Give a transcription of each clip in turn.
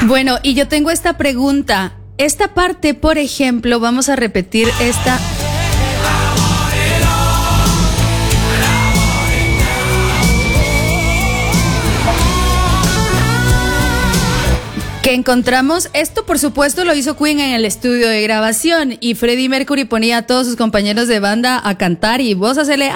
Bueno, y yo tengo esta pregunta. Esta parte, por ejemplo, vamos a repetir esta. Que encontramos, esto por supuesto lo hizo Queen en el estudio de grabación y Freddie Mercury ponía a todos sus compañeros de banda a cantar y vos hacele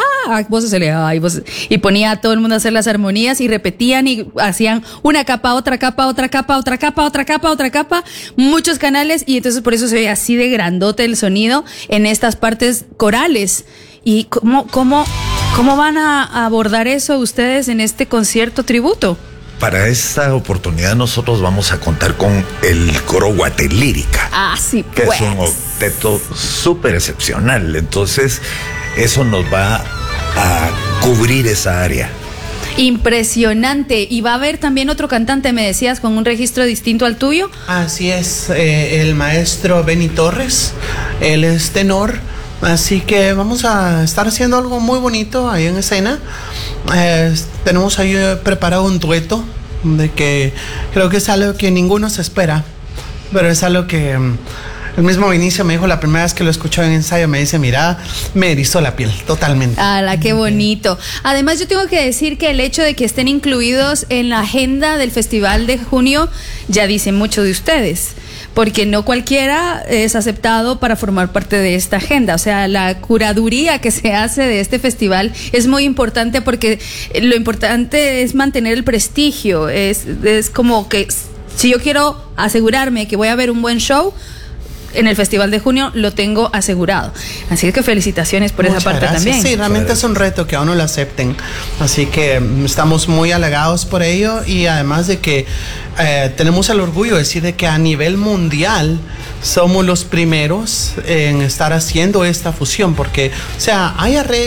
y ponía a todo el mundo a hacer las armonías y repetían y hacían una capa, otra capa, otra capa, otra capa, otra capa, otra capa, muchos canales y entonces por eso se ve así de grandote el sonido en estas partes corales. ¿Y cómo van a abordar eso ustedes en este concierto tributo? Para esta oportunidad nosotros vamos a contar con el coro Guatelírica. Ah, sí, que pues. es un octeto súper excepcional. Entonces, eso nos va a cubrir esa área. Impresionante. Y va a haber también otro cantante, me decías, con un registro distinto al tuyo. Así es, el maestro Benny Torres. Él es tenor. Así que vamos a estar haciendo algo muy bonito ahí en escena. Tenemos ahí preparado un dueto de que creo que es algo que ninguno se espera, pero es algo que el mismo Vinicio me dijo la primera vez que lo escuchó en ensayo, me dice, mira, me erizó la piel totalmente. ¡Hala, qué bonito! Además, yo tengo que decir que el hecho de que estén incluidos en la agenda del Festival de Junio ya dice mucho de ustedes, porque no cualquiera es aceptado para formar parte de esta agenda. O sea, la curaduría que se hace de este festival es muy importante porque lo importante es mantener el prestigio. Es como que si yo quiero asegurarme que voy a ver un buen show, en el Festival de Junio lo tengo asegurado. Así que felicitaciones por esa parte también. Sí, realmente es un reto que a uno lo acepten. Así que estamos muy halagados por ello y además de que tenemos el orgullo de decir de que a nivel mundial somos los primeros en estar haciendo esta fusión porque, o sea, hay arreglos